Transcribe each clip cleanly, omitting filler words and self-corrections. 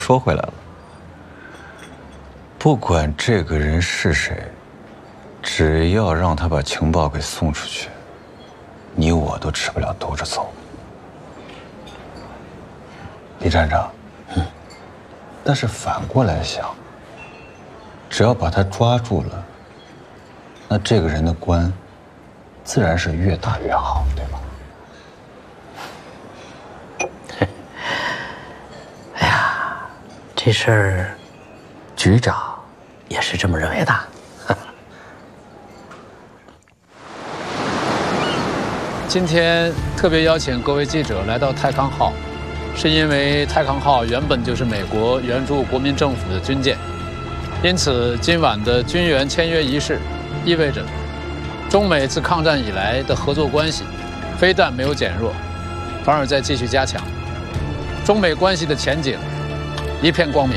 说回来了，不管这个人是谁，只要让他把情报给送出去，你我都吃不了兜着走。李站长，但是反过来想，只要把他抓住了，那这个人的官，自然是越大越好，对吧？ 哎呀，这事儿，局长也是这么认为的。 今天特别邀请各位记者来到泰康号，是因为泰康号原本就是美国援助国民政府的军舰，因此今晚的军援签约仪式，意味着中美自抗战以来的合作关系，非但没有减弱，反而在继续加强，中美关系的前景一片光明。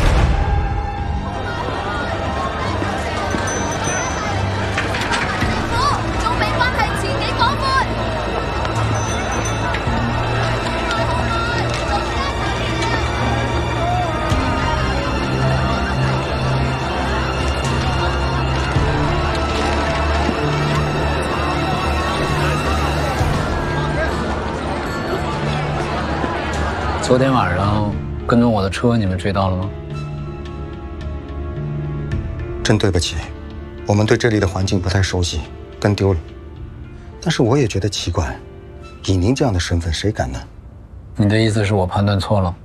昨天晚上跟踪我的车，你们追到了吗？ 真对不起，我们对这里的环境不太熟悉，跟丢了。但是我也觉得奇怪，以您这样的身份，谁敢呢？ 你的意思是我判断错了？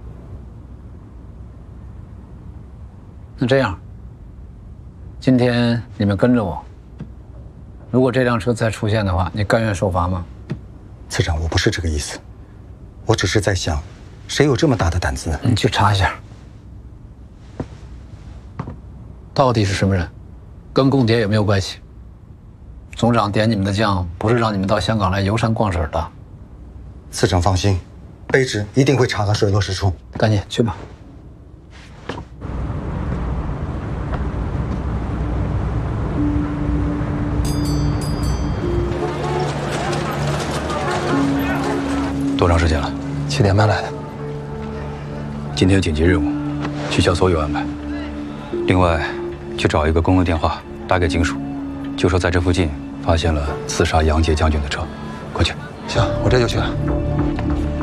那这样，今天你们跟着我，如果这辆车再出现的话，你甘愿受罚吗？ 次长，我不是这个意思，我只是在想。谁有这么大的胆子？ 你去查一下，到底是什么人，跟共谍有没有关系？总长点你们的将，不是让你们到香港来游山逛水的。 次长放心，卑职一定会查个水落石出。 赶紧去吧。 多长时间了 ？7点半来的。 今天有紧急任务，取消所有安排。另外，去找一个公用电话，打给警署，就说在这附近发现了刺杀杨杰将军的车。快去！ 行，我这就去。